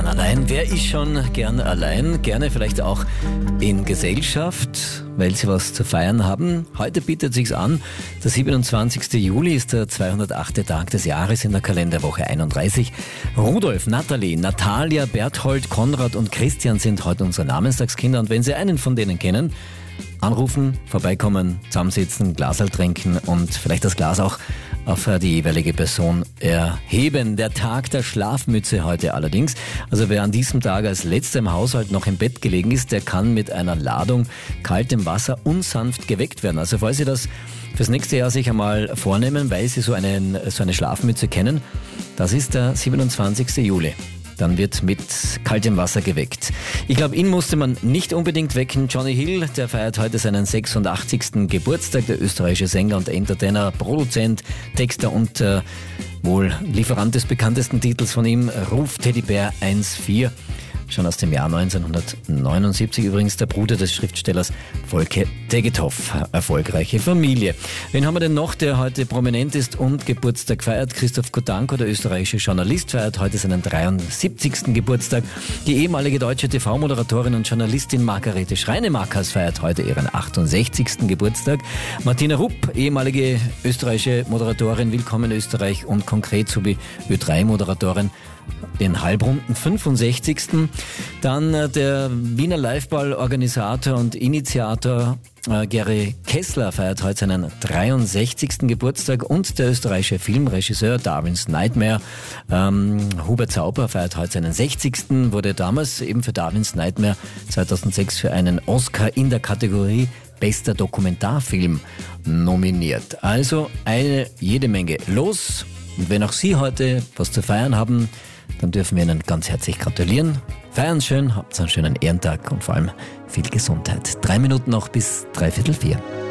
gern allein? Wer ist schon gern allein? Gerne vielleicht auch in Gesellschaft, weil sie was zu feiern haben. Heute bietet sich's an. Der 27. Juli ist der 208. Tag des Jahres in der Kalenderwoche 31. Rudolf, Nathalie, Natalia, Berthold, Konrad und Christian sind heute unsere Namenstagskinder. Und wenn Sie einen von denen kennen, anrufen, vorbeikommen, zusammensitzen, Glasl trinken und vielleicht das Glas auch auf die jeweilige Person erheben. Der Tag der Schlafmütze heute allerdings. Also wer an diesem Tag als letzter im Haushalt noch im Bett gelegen ist, der kann mit einer Ladung kaltem Wasser unsanft geweckt werden. Also falls Sie das fürs nächste Jahr sich einmal vornehmen, weil Sie so eine Schlafmütze kennen, das ist der 27. Juli. Dann wird mit kaltem Wasser geweckt. Ich glaube, ihn musste man nicht unbedingt wecken. Johnny Hill, der feiert heute seinen 86. Geburtstag. Der österreichische Sänger und Entertainer, Produzent, Texter und wohl Lieferant des bekanntesten Titels von ihm, Ruf Teddybär 1.4. Schon aus dem Jahr 1979 übrigens, der Bruder des Schriftstellers Volker Tegethoff. Erfolgreiche Familie. Wen haben wir denn noch, der heute prominent ist und Geburtstag feiert? Christoph Kodanko, der österreichische Journalist, feiert heute seinen 73. Geburtstag. Die ehemalige deutsche TV-Moderatorin und Journalistin Margarete Schreinemakers feiert heute ihren 68. Geburtstag. Martina Rupp, ehemalige österreichische Moderatorin, Willkommen in Österreich und konkret sowie Ö3-Moderatorin, den halbrunden 65. Dann der Wiener Liveball-Organisator und Initiator Gary Kessler feiert heute seinen 63. Geburtstag und der österreichische Filmregisseur Darwin's Nightmare Hubert Sauper feiert heute seinen 60. Wurde damals eben für Darwin's Nightmare 2006 für einen Oscar in der Kategorie Bester Dokumentarfilm nominiert. Also jede Menge los. Und wenn auch Sie heute was zu feiern haben, dann dürfen wir Ihnen ganz herzlich gratulieren. Feiern schön, habt einen schönen Ehrentag und vor allem viel Gesundheit. 3 Minuten noch bis 3:45.